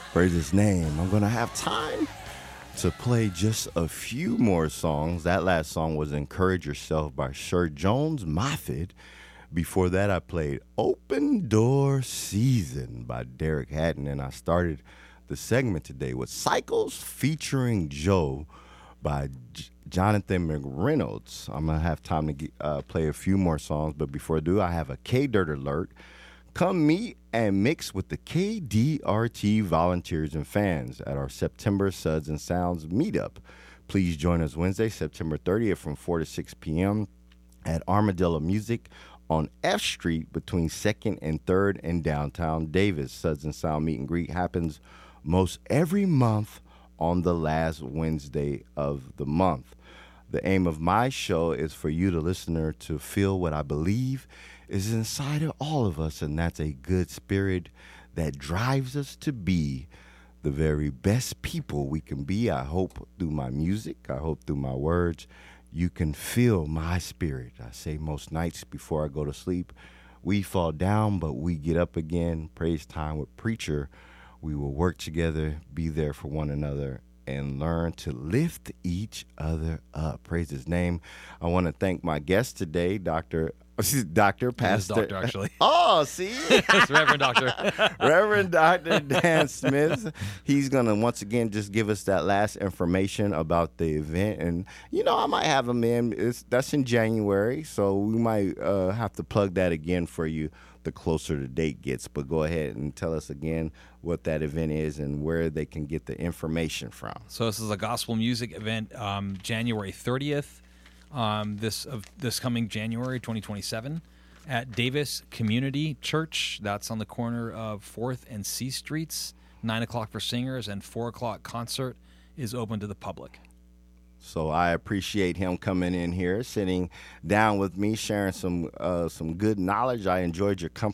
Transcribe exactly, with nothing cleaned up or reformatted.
Praise his name. I'm going to have time to play just a few more songs. That last song was Encourage Yourself by Sir Jones Moffett. Before that, I played Open Door Season by Derek Hatton, and I started the segment today with Cycles featuring Joe by J- Jonathan McReynolds. I'm going to have time to get, uh, play a few more songs, but before I do, I have a K-Dirt alert. Come meet and mix with the K D R T volunteers and fans at our September Suds and Sounds meetup. Please join us Wednesday, September thirtieth from four to six p.m. at Armadillo Music on F Street between second and third in downtown Davis. Suds and Sound meet and greet happens most every month on the last Wednesday of the month. The aim of my show is for you, the listener, to feel what I believe is inside of all of us, and that's a good spirit that drives us to be the very best people we can be. I hope through my music, I hope through my words, you can feel my spirit. I say most nights before I go to sleep, we fall down, but we get up again. Praise time with Preacher. We will work together, be there for one another, and learn to lift each other up. Praise his name. I want to thank my guest today, Doctor Doctor Pastor. Doctor, actually. Oh, see? It's Reverend Doctor. Reverend Doctor Dan Smith. He's going to once again just give us that last information about the event. And, you know, I might have him in. It's, that's in January, so we might uh, have to plug that again for you the closer the date gets. But go ahead and tell us again what that event is and where they can get the information from. So this is a gospel music event, um, January thirtieth. Um, this of this coming January twenty twenty-seven at Davis Community Church. That's on the corner of fourth and C Streets. Nine o'clock for singers and four o'clock concert is open to the public. So I appreciate him coming in here, sitting down with me, sharing some uh, some good knowledge. I enjoyed your company.